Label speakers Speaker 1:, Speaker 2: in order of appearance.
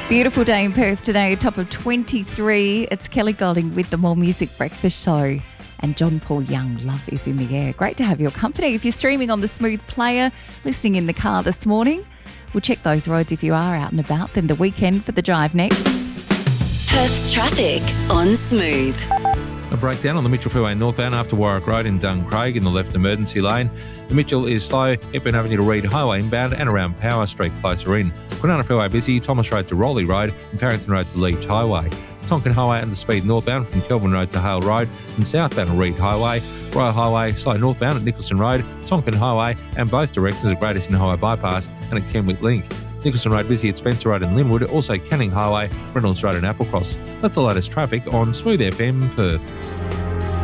Speaker 1: Beautiful day in Perth today, top of 23. It's Kelly Golding with the More Music Breakfast Show. And John Paul Young, Love is in the Air. Great to have your company. If you're streaming on the Smooth player, listening in the car this morning, we'll check those roads if you are out and about. Then the weekend for the drive next.
Speaker 2: Perth's traffic on Smooth.
Speaker 3: A breakdown on the Mitchell Freeway northbound after Warwick Road in Duncraig in the left emergency lane. The Mitchell is slow, Hepburn Avenue to Reed Highway inbound and around Power Street closer in. Kwinana Freeway busy, Thomas Road to Rowley Road and Farrington Road to Leach Highway. Tonkin Highway under speed northbound from Kelvin Road to Hale Road and southbound to Reed Highway. Royal Highway slow northbound at Nicholson Road, Tonkin Highway and both directions at Great Eastern Highway Bypass and at Kenwick Link. Nicholson Road busy at Spencer Road and Linwood, also Canning Highway, Reynolds Road and Applecross. That's the latest traffic on Smooth FM Perth.